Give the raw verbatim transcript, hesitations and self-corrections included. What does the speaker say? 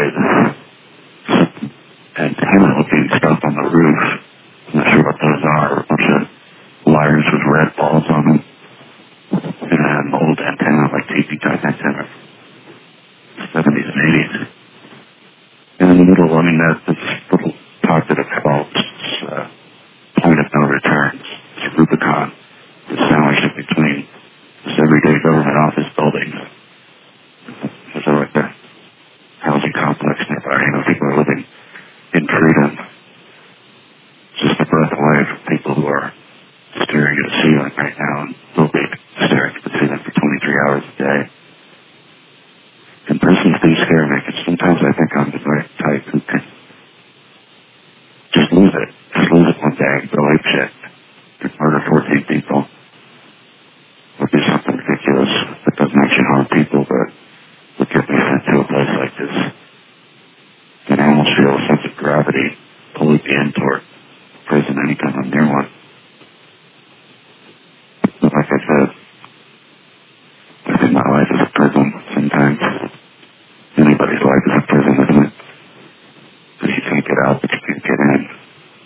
outside antenna-looking stuff on the roof. I'm not sure what those are. A bunch of wires with red balls on them. And an old antenna, like T V type antenna. seventies and eighties. And in the middle, I mean, that this little part that it called uh, point of no return. It's Rubicon. It's sandwiched in between this everyday government office buildings. There's a like a housing complex nearby. You know, people are living in freedom. Just a breath away from people who are staring at a ceiling right now and will be staring at the ceiling for twenty-three hours a day. And prisons do scare me, because sometimes I think I'm the right type who can just lose it. Just lose it one day and go ape shit. And murder fourteen people. Or do something ridiculous that doesn't actually harm people, but would get me sent to a place like this. And I almost feel